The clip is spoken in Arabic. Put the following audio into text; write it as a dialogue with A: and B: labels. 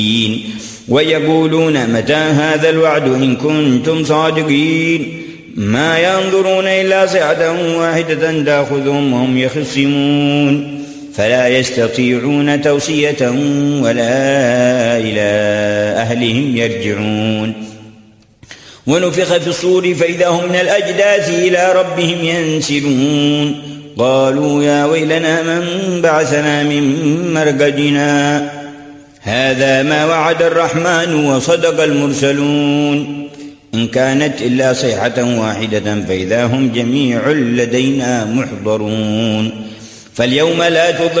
A: ويقولون متى هذا الوعد إن كنتم صادقين ما ينظرون إلا صيحة واحدة تأخذهم وهم يخصمون فلا يستطيعون توصية ولا إلى أهلهم يرجعون ونفخ في الصور فإذا هم من الأجداث إلى ربهم ينسلون قالوا يا ويلنا من بعثنا من مرقدنا هذا ما وعد الرحمن وصدق المرسلون إن كانت إلا صيحة واحدة فإذا هم جميع لدينا محضرون فاليوم لا تظلم